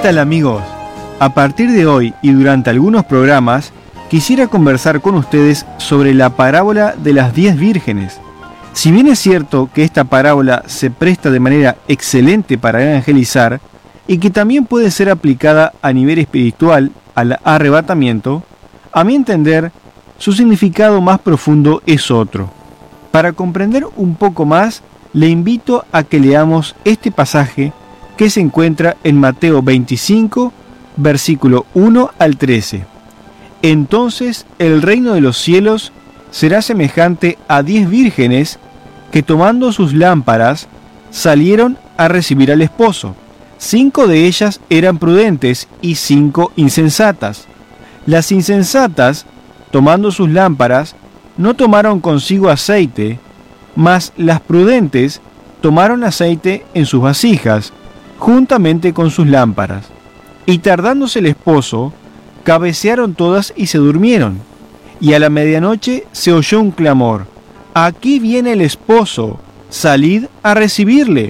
tal, amigos? A partir de hoy y durante algunos programas quisiera conversar con ustedes sobre la parábola de las 10 vírgenes. Si bien es cierto que esta parábola se presta de manera excelente para evangelizar y que también puede ser aplicada a nivel espiritual al arrebatamiento, a mi entender, su significado más profundo es otro. Para comprender un poco más, le invito a que leamos este pasaje que se encuentra en Mateo 25, versículo 1 al 13. Entonces el reino de los cielos será semejante a 10 vírgenes que tomando sus lámparas salieron a recibir al esposo. 5 de ellas eran prudentes y 5 insensatas. Las insensatas, tomando sus lámparas, no tomaron consigo aceite, mas las prudentes tomaron aceite en sus vasijas, juntamente con sus lámparas. Y tardándose el esposo, cabecearon todas y se durmieron. Y a la medianoche se oyó un clamor: «Aquí viene el esposo, salid a recibirle».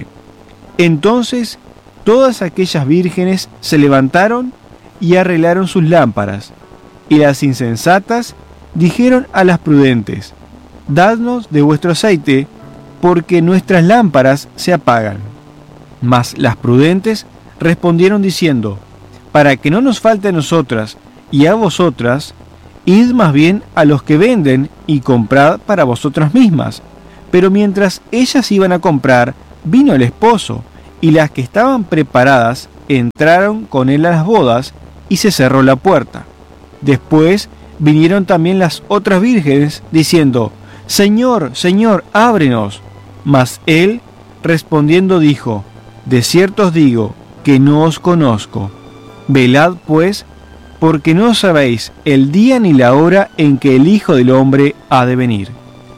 Entonces todas aquellas vírgenes se levantaron y arreglaron sus lámparas. Y las insensatas dijeron a las prudentes: «Dadnos de vuestro aceite, porque nuestras lámparas se apagan». Mas las prudentes respondieron diciendo: «Para que no nos falte a nosotras y a vosotras, id más bien a los que venden y comprad para vosotras mismas». Pero mientras ellas iban a comprar, vino el esposo, y las que estaban preparadas entraron con él a las bodas, y se cerró la puerta. Después vinieron también las otras vírgenes, diciendo: «Señor, Señor, ábrenos». Mas él, respondiendo, dijo: «De cierto os digo que no os conozco. Velad pues, porque no sabéis el día ni la hora en que el Hijo del Hombre ha de venir».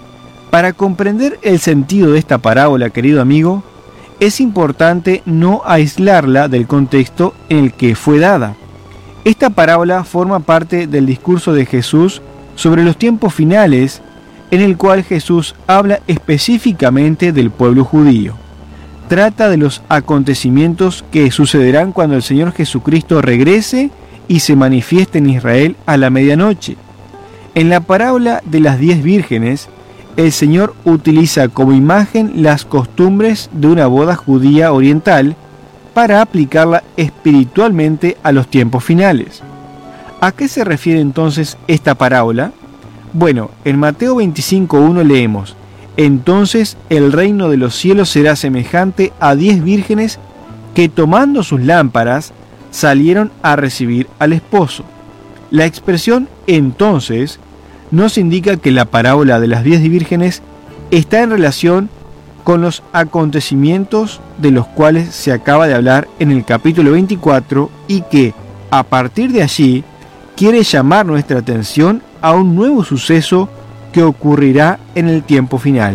Para comprender el sentido de esta parábola, querido amigo, es importante no aislarla del contexto en el que fue dada. Esta parábola forma parte del discurso de Jesús sobre los tiempos finales, en el cual Jesús habla específicamente del pueblo judío. Trata de los acontecimientos que sucederán cuando el Señor Jesucristo regrese y se manifieste en Israel a la medianoche. En la parábola de las 10 vírgenes, el Señor utiliza como imagen las costumbres de una boda judía oriental para aplicarla espiritualmente a los tiempos finales. ¿A qué se refiere entonces esta parábola? Bueno, en Mateo 25:1 leemos: «Entonces el reino de los cielos será semejante a 10 vírgenes que tomando sus lámparas salieron a recibir al esposo». La expresión «entonces» nos indica que la parábola de las 10 vírgenes está en relación con los acontecimientos de los cuales se acaba de hablar en el capítulo 24 y que, a partir de allí, quiere llamar nuestra atención a un nuevo suceso que ocurrirá en el tiempo final.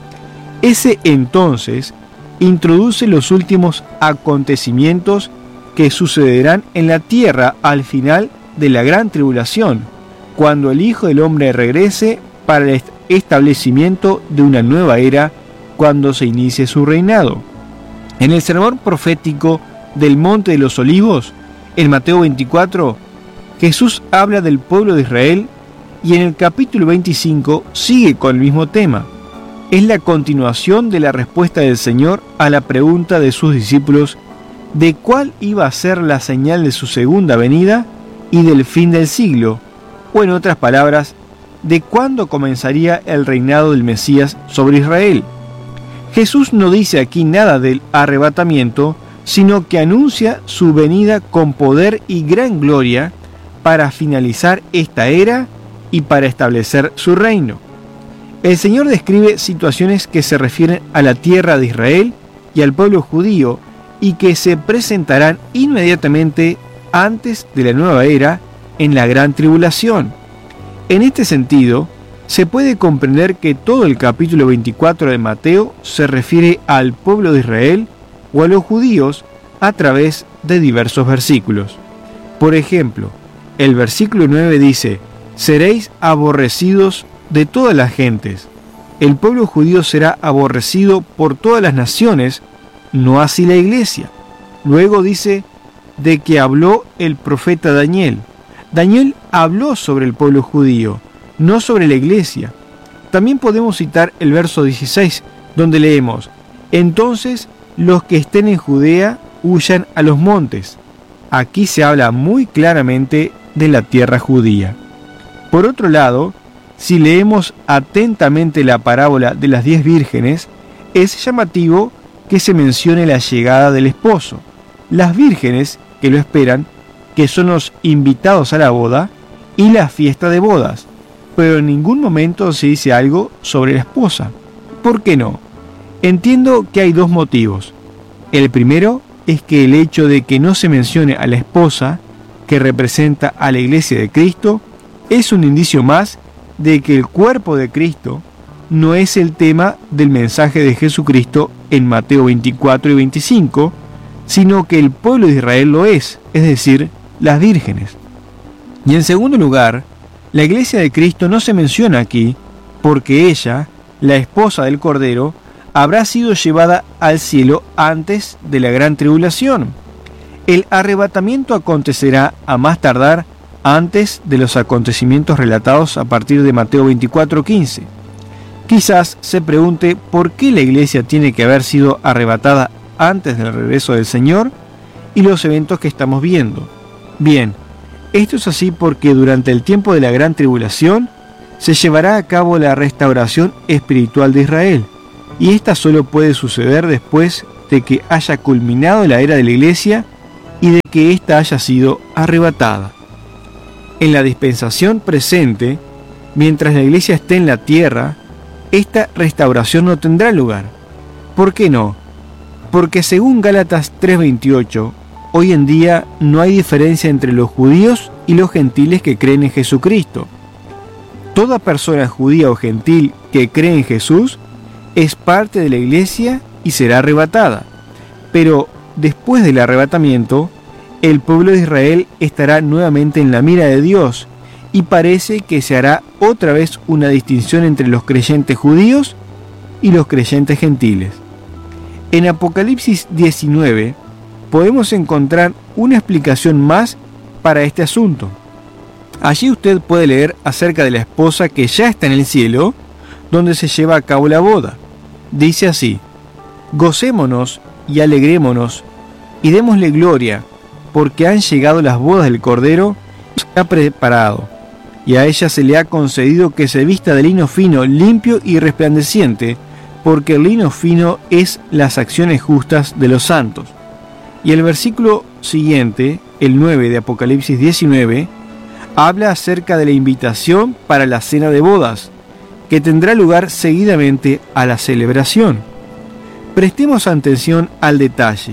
Ese entonces introduce los últimos acontecimientos que sucederán en la tierra al final de la gran tribulación, cuando el Hijo del Hombre regrese para el establecimiento de una nueva era, cuando se inicie su reinado. En el sermón profético del Monte de los Olivos, en Mateo 24, Jesús habla del pueblo de Israel y en el capítulo 25 sigue con el mismo tema. Es la continuación de la respuesta del Señor a la pregunta de sus discípulos de cuál iba a ser la señal de su segunda venida y del fin del siglo, o en otras palabras, de cuándo comenzaría el reinado del Mesías sobre Israel. Jesús no dice aquí nada del arrebatamiento, sino que anuncia su venida con poder y gran gloria para finalizar esta era y para establecer su reino. El Señor describe situaciones que se refieren a la tierra de Israel y al pueblo judío y que se presentarán inmediatamente antes de la nueva era en la gran tribulación. En este sentido, se puede comprender que todo el capítulo 24 de Mateo se refiere al pueblo de Israel o a los judíos a través de diversos versículos. Por ejemplo, el versículo 9 dice: «Seréis aborrecidos de todas las gentes». El pueblo judío será aborrecido por todas las naciones, no así la iglesia. Luego dice: de que habló el profeta Daniel. Daniel habló sobre el pueblo judío, no sobre la iglesia. También podemos citar el verso 16, donde leemos: entonces los que estén en Judea huyan a los montes. Aquí se habla muy claramente de la tierra judía. Por otro lado, si leemos atentamente la parábola de las 10 vírgenes, es llamativo que se mencione la llegada del esposo, las vírgenes que lo esperan, que son los invitados a la boda, y la fiesta de bodas, pero en ningún momento se dice algo sobre la esposa. ¿Por qué no? Entiendo que hay dos motivos. El primero es que el hecho de que no se mencione a la esposa, que representa a la iglesia de Cristo, es un indicio más de que el cuerpo de Cristo no es el tema del mensaje de Jesucristo en Mateo 24 y 25, sino que el pueblo de Israel lo es decir, las vírgenes. Y en segundo lugar, la iglesia de Cristo no se menciona aquí porque ella, la esposa del Cordero, habrá sido llevada al cielo antes de la gran tribulación. El arrebatamiento acontecerá a más tardar antes de los acontecimientos relatados a partir de Mateo 24:15. Quizás se pregunte por qué la iglesia tiene que haber sido arrebatada antes del regreso del Señor y los eventos que estamos viendo. Bien, esto es así porque durante el tiempo de la gran tribulación se llevará a cabo la restauración espiritual de Israel, y esta solo puede suceder después de que haya culminado la era de la iglesia y de que ésta haya sido arrebatada. En la dispensación presente, mientras la iglesia esté en la tierra, esta restauración no tendrá lugar. ¿Por qué no? Porque según Gálatas 3:28, hoy en día no hay diferencia entre los judíos y los gentiles que creen en Jesucristo. Toda persona judía o gentil que cree en Jesús es parte de la iglesia y será arrebatada. Pero después del arrebatamiento, el pueblo de Israel estará nuevamente en la mira de Dios, y parece que se hará otra vez una distinción entre los creyentes judíos y los creyentes gentiles. En Apocalipsis 19 podemos encontrar una explicación más para este asunto. Allí usted puede leer acerca de la esposa que ya está en el cielo, donde se lleva a cabo la boda. Dice así: gocémonos y alegrémonos y démosle gloria, porque han llegado las bodas del Cordero, se ha preparado, y a ella se le ha concedido que se vista de lino fino, limpio y resplandeciente, porque el lino fino es las acciones justas de los santos. Y el versículo siguiente, el 9 de Apocalipsis 19, habla acerca de la invitación para la cena de bodas, que tendrá lugar seguidamente a la celebración. Prestemos atención al detalle.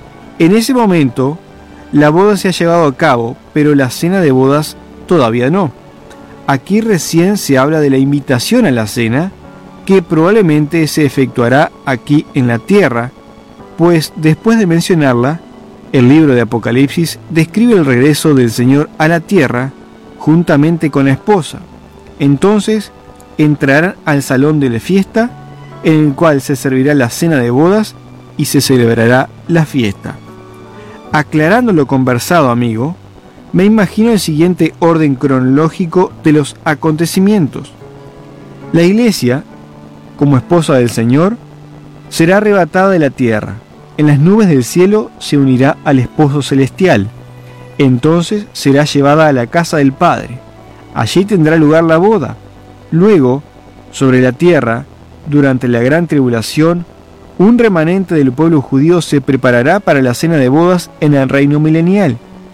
En ese momento, la boda se ha llevado a cabo, pero la cena de bodas todavía no. Aquí recién se habla de la invitación a la cena, que probablemente se efectuará aquí en la tierra, pues después de mencionarla, el libro de Apocalipsis describe el regreso del Señor a la tierra juntamente con la esposa. Entonces entrarán al salón de la fiesta, en el cual se servirá la cena de bodas y se celebrará la fiesta. Aclarando lo conversado, amigo, me imagino el siguiente orden cronológico de los acontecimientos. La iglesia, como esposa del Señor, será arrebatada de la tierra. En las nubes del cielo se unirá al esposo celestial. Entonces será llevada a la casa del Padre. Allí tendrá lugar la boda. Luego, sobre la tierra, durante la gran tribulación, un remanente del pueblo judío se preparará para la cena de bodas en el reino milenial.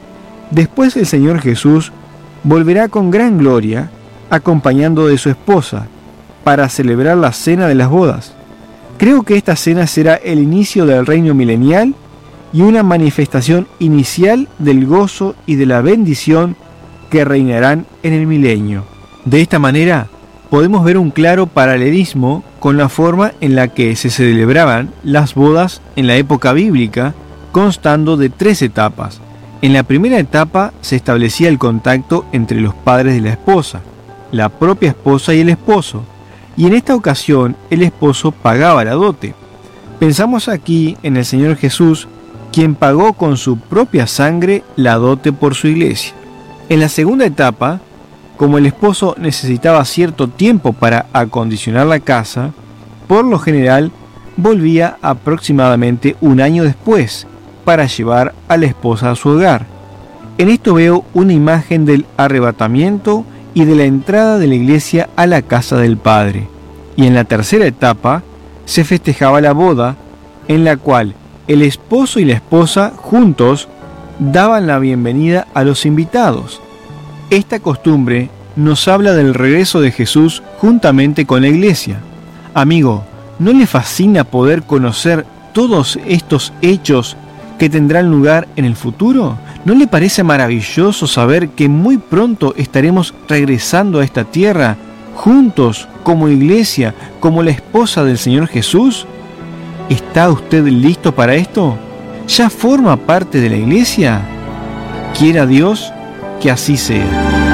Después el Señor Jesús volverá con gran gloria, acompañando de su esposa, para celebrar la cena de las bodas. Creo que esta cena será el inicio del reino milenial y una manifestación inicial del gozo y de la bendición que reinarán en el milenio. De esta manera, podemos ver un claro paralelismo con la forma en la que se celebraban las bodas en la época bíblica, constando de 3 etapas. En la primera etapa se establecía el contacto entre los padres de la esposa, la propia esposa y el esposo, y en esta ocasión el esposo pagaba la dote. Pensamos aquí en el Señor Jesús, quien pagó con su propia sangre la dote por su iglesia. En la segunda etapa, como el esposo necesitaba cierto tiempo para acondicionar la casa, por lo general volvía aproximadamente un año después para llevar a la esposa a su hogar. En esto veo una imagen del arrebatamiento y de la entrada de la iglesia a la casa del Padre. Y en la tercera etapa se festejaba la boda, en la cual el esposo y la esposa juntos daban la bienvenida a los invitados. Esta costumbre nos habla del regreso de Jesús juntamente con la iglesia. Amigo, ¿no le fascina poder conocer todos estos hechos que tendrán lugar en el futuro? ¿No le parece maravilloso saber que muy pronto estaremos regresando a esta tierra juntos como iglesia, como la esposa del Señor Jesús? ¿Está usted listo para esto? ¿Ya forma parte de la iglesia? Quiera Dios que así sea.